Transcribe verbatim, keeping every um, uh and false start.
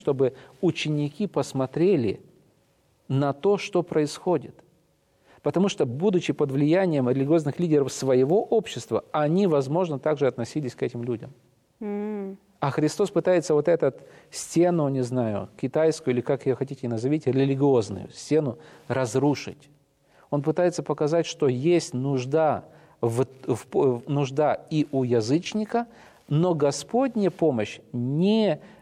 чтобы ученики посмотрели на то, что происходит. Потому что, будучи под влиянием религиозных лидеров своего общества, они, возможно, также относились к этим людям. Mm. А Христос пытается вот эту стену, не знаю, китайскую или как ее хотите назовите, религиозную стену разрушить. Он пытается показать, что есть нужда, в, в, нужда и у язычника, но Господня помощь не